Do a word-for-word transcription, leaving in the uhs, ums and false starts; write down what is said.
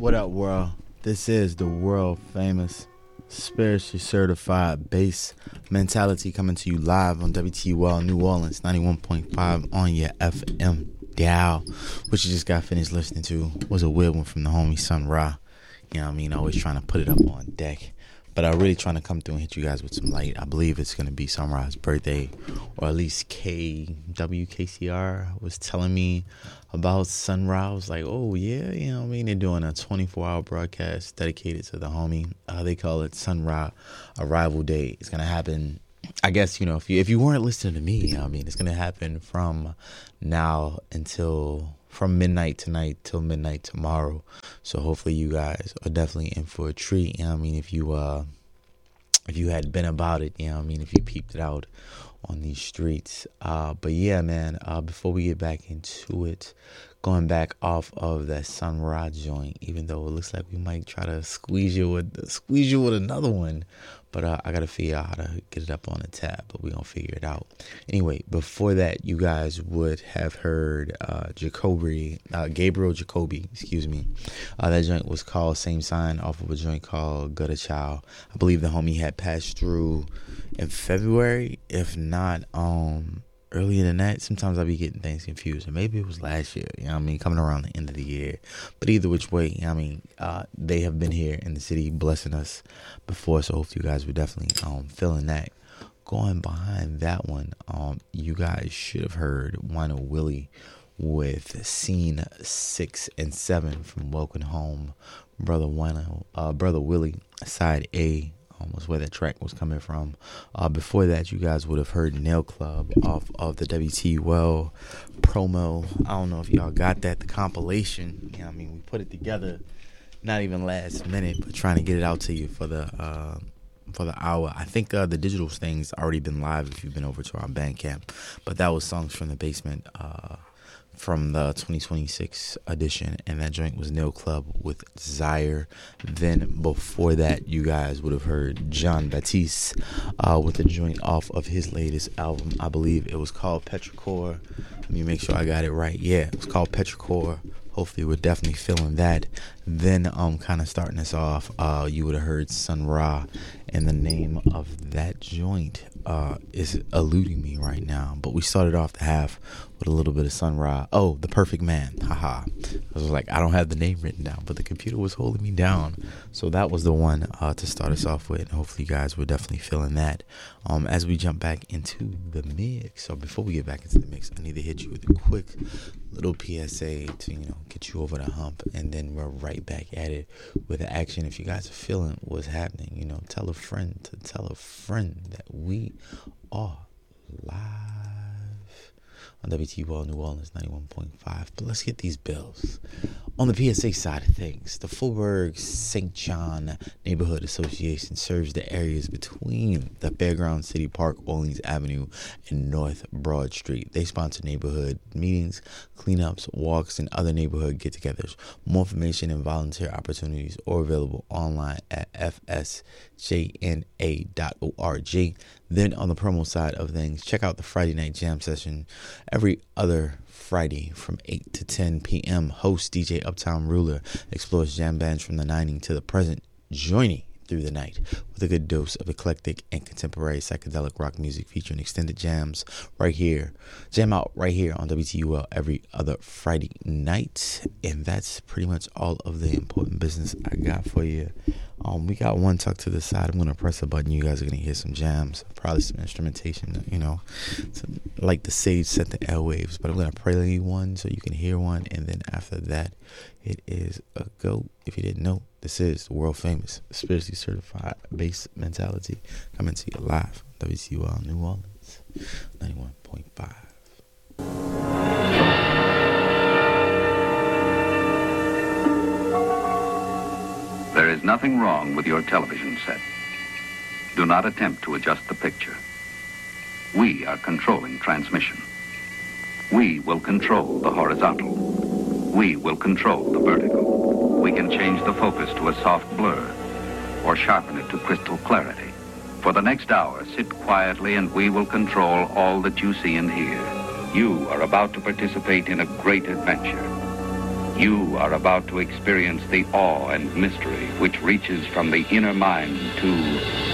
What up, world? This is the world famous, spiritually certified bass mentality coming to you live on W T U L New Orleans ninety-one point five on your F M dial. What you just got finished listening to was a weird one from the homie Sun Ra. You know what I mean? Always trying to put it up on deck. But I'm really trying to come through and hit you guys with some light. I believe it's going to be Sun Ra's birthday, or at least K W K C R was telling me about Sun Ra. I was like, oh, yeah, you know what I mean? They're doing a twenty-four hour broadcast dedicated to the homie. Uh, they call it Sun Ra Arrival Day. It's going to happen, I guess, you know, if you if you weren't listening to me, you know what I mean? It's going to happen from now until... from midnight tonight till midnight tomorrow. So hopefully you guys are definitely in for a treat. You know what I mean? If you uh if you had been about it, you know what I mean, if you peeped it out on these streets. Uh but yeah, man, uh before we get back into it, going back off of that Sun Ra joint, even though it looks like we might try to squeeze you with squeeze you with another one. But uh, I got to figure out how to get it up on the tab, but we're going to figure it out. Anyway, before that, you guys would have heard uh, Jacoby, uh, Gabriel Jacoby, excuse me. Uh, that joint was called Same Sign off of a joint called Gutter Child. I believe the homie had passed through in February, if not um, earlier than that. Sometimes I be getting things confused. Or maybe it was last year, you know what I mean, coming around the end of the year. But either which way, you know what I mean, uh, they have been here in the city blessing us before, so hopefully you guys were definitely um, feeling that. Going behind that one, um, you guys should have heard Wino Willie with Scene six and seven from Welcome Home. Brother Wino, uh, Brother Willie, Side A, was where that track was coming from. Uh, before that, you guys would have heard Nail Club off of the W T U L promo. I don't know if y'all got that, the compilation. You know what I mean? We put it together, not even last minute, but trying to get it out to you for the uh, for the hour. I think uh, the digital thing's already been live if you've been over to our Bandcamp. But that was Songs from the Basement uh, from the twenty twenty-six edition, and that joint was Nail Club with Desire. Then before that, you guys would have heard John Baptiste uh, with a joint off of his latest album. I believe it was called Petrichor. Let me make sure I got it right. Yeah, it was called Petrichor. Hopefully we're definitely feeling that. Then um, kind of starting us off, uh, you would have heard Sun Ra, and the name of that joint uh, is eluding me right now. But we started off the half with a little bit of Sun Ra. Oh, The Perfect Man. Haha. I was like, I don't have the name written down, but the computer was holding me down. So that was the one uh, to start us off with. And hopefully you guys were definitely feeling that. Um, as we jump back into the mix, so before we get back into the mix, I need to hit you with a quick little P S A to, you know, get you over the hump, and then we're right back at it with the action. If you guys are feeling what's happening, you know, tell a friend to tell a friend that we are live on W T U L New Orleans ninety-one point five. But let's get these bills. On the P S A side of things, the Fulberg Saint John Neighborhood Association serves the areas between the Fairground City Park, Orleans Avenue, and North Broad Street. They sponsor neighborhood meetings, cleanups, walks, and other neighborhood get-togethers. More information and volunteer opportunities are available online at f s j n a dot org. Then on the promo side of things, check out the Friday Night Jam session every other Friday from eight to ten p.m. Host D J Uptown Ruler explores jam bands from the nineties to the present, joining through the night with a good dose of eclectic and contemporary psychedelic rock music featuring extended jams right here. Jam out right here on W T U L every other Friday night. And that's pretty much all of the important business I got for you. Um, we got one tucked to the side. I'm going to press a button. You guys are going to hear some jams, probably some instrumentation, you know, to, like the sage set the airwaves. But I'm going to prelude one so you can hear one. And then after that, it is a go. If you didn't know, this is the world famous, spiritually certified bass mentality coming to you live on W T U L New Orleans ninety-one point five. There is nothing wrong with your television set. Do not attempt to adjust the picture. We are controlling transmission. We will control the horizontal. We will control the vertical. We can change the focus to a soft blur or sharpen it to crystal clarity. For the next hour, sit quietly and we will control all that you see and hear. You are about to participate in a great adventure. You are about to experience the awe and mystery which reaches from the inner mind to